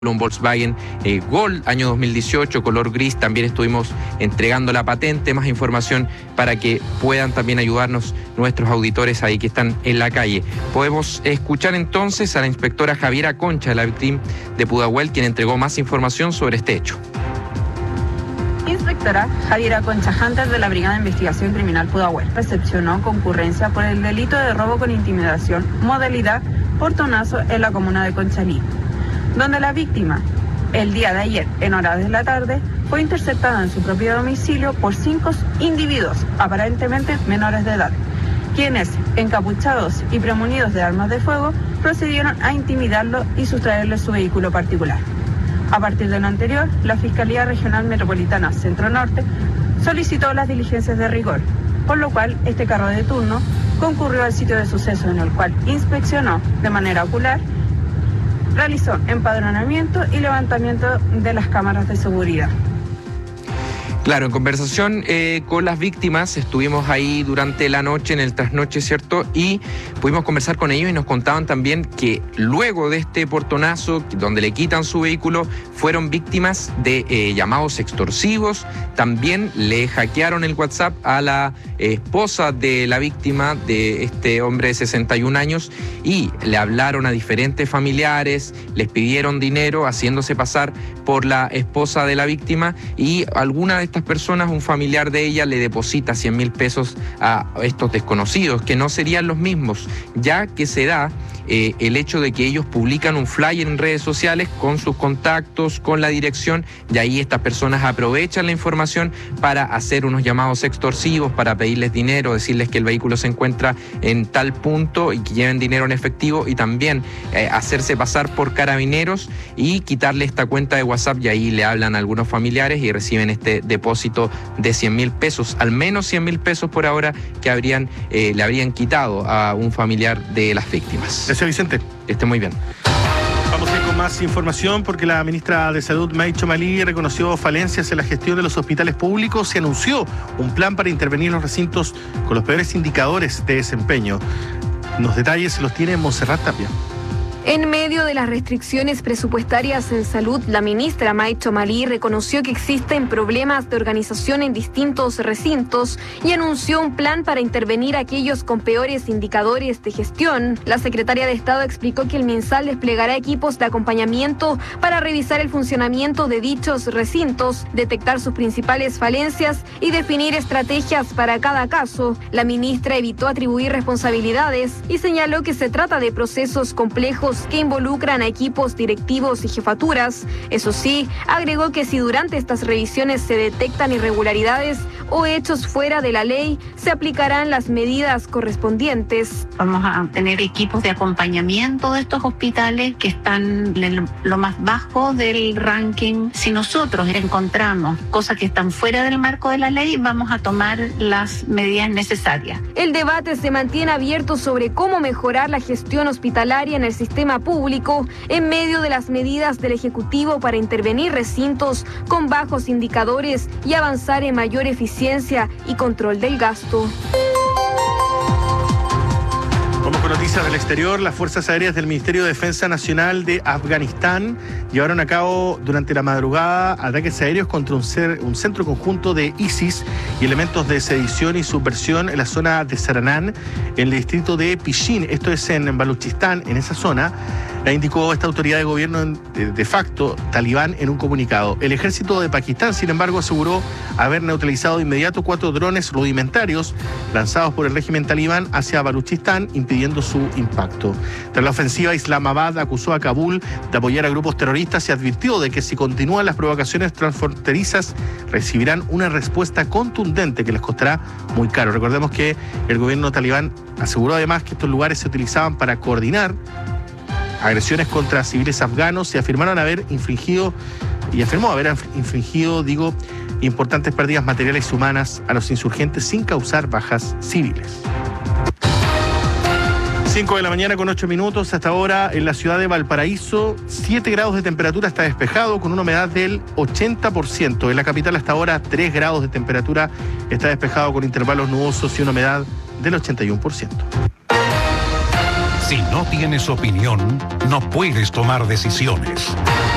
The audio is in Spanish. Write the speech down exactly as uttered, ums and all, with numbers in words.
un Volkswagen eh, Gol, año dos mil dieciocho, color gris. También estuvimos entregando la patente, más información para que puedan también ayudarnos nuestros auditores ahí que están en la calle. Podemos escuchar entonces a la inspectora Javiera Concha, de la víctima de Pudahuel, quien entregó más información sobre este hecho. Inspectora Javiera Concha Hunter, de la Brigada de Investigación Criminal Pudahuel, recepcionó concurrencia por el delito de robo con intimidación, modalidad portonazo, en la comuna de Conchalí, donde la víctima, el día de ayer, en horas de la tarde, fue interceptada en su propio domicilio por cinco individuos, aparentemente menores de edad, quienes, encapuchados y premunidos de armas de fuego, procedieron a intimidarlo y sustraerle su vehículo particular. A partir de lo anterior, la Fiscalía Regional Metropolitana Centro Norte solicitó las diligencias de rigor, por lo cual este carro de turno concurrió al sitio de suceso, en el cual inspeccionó de manera ocular, realizó empadronamiento y levantamiento de las cámaras de seguridad. Claro, en conversación eh, con las víctimas, estuvimos ahí durante la noche, en el trasnoche, ¿cierto? Y pudimos conversar con ellos y nos contaban también que luego de este portonazo, donde le quitan su vehículo, fueron víctimas de eh, llamados extorsivos. También le hackearon el WhatsApp a la eh, esposa de la víctima, de este hombre de sesenta y un años, y le hablaron a diferentes familiares, les pidieron dinero, haciéndose pasar por la esposa de la víctima, y alguna de estas personas, un familiar de ella, le deposita cien mil pesos a estos desconocidos, que no serían los mismos, ya que se da eh, el hecho de que ellos publican un flyer en redes sociales con sus contactos, con la dirección, y ahí estas personas aprovechan la información para hacer unos llamados extorsivos, para pedirles dinero, decirles que el vehículo se encuentra en tal punto y que lleven dinero en efectivo, y también eh, hacerse pasar por carabineros y quitarle esta cuenta de WhatsApp, y ahí le hablan a algunos familiares y reciben este depósito de cien mil pesos, al menos cien mil pesos por ahora, que habrían eh, le habrían quitado a un familiar de las víctimas. Gracias, Vicente. Que esté muy bien. Vamos a ir con más información porque la ministra de Salud, May Chomali, reconoció falencias en la gestión de los hospitales públicos y anunció un plan para intervenir en los recintos con los peores indicadores de desempeño. Los detalles los tiene Montserrat Tapia. En medio de las restricciones presupuestarias en salud, la ministra May Chomali reconoció que existen problemas de organización en distintos recintos y anunció un plan para intervenir a aquellos con peores indicadores de gestión. La secretaria de Estado explicó que el MinSal desplegará equipos de acompañamiento para revisar el funcionamiento de dichos recintos, detectar sus principales falencias y definir estrategias para cada caso. La ministra evitó atribuir responsabilidades y señaló que se trata de procesos complejos que involucran a equipos directivos y jefaturas. Eso sí, agregó que si durante estas revisiones se detectan irregularidades o hechos fuera de la ley, se aplicarán las medidas correspondientes. Vamos a tener equipos de acompañamiento de estos hospitales que están en lo más bajo del ranking. Si nosotros encontramos cosas que están fuera del marco de la ley, vamos a tomar las medidas necesarias. El debate se mantiene abierto sobre cómo mejorar la gestión hospitalaria en el sistema público en medio de las medidas del Ejecutivo para intervenir recintos con bajos indicadores y avanzar en mayor eficiencia y control del gasto. Vamos con noticias del exterior. Las Fuerzas Aéreas del Ministerio de Defensa Nacional de Afganistán llevaron a cabo durante la madrugada ataques aéreos contra un, cer- un centro conjunto de ISIS y elementos de sedición y subversión en la zona de Saranán, en el distrito de Pishin. Esto es en Baluchistán, en esa zona. La indicó esta autoridad de gobierno de, de facto talibán en un comunicado. El ejército de Pakistán, sin embargo, aseguró haber neutralizado de inmediato cuatro drones rudimentarios lanzados por el régimen talibán hacia Baluchistán, impidiendo su impacto. Tras la ofensiva, Islamabad acusó a Kabul de apoyar a grupos terroristas y advirtió de que si continúan las provocaciones transfronterizas recibirán una respuesta contundente que les costará muy caro. Recordemos que el gobierno talibán aseguró además que estos lugares se utilizaban para coordinar agresiones contra civiles afganos y afirmaron haber infringido y afirmó haber infringido, digo, importantes pérdidas materiales y humanas a los insurgentes sin causar bajas civiles. cinco de la mañana con ocho minutos. Hasta ahora en la ciudad de Valparaíso, siete grados de temperatura, está despejado con una humedad del ochenta por ciento. En la capital hasta ahora tres grados de temperatura, está despejado con intervalos nubosos y una humedad del ochenta y uno por ciento. Si no tienes opinión, no puedes tomar decisiones.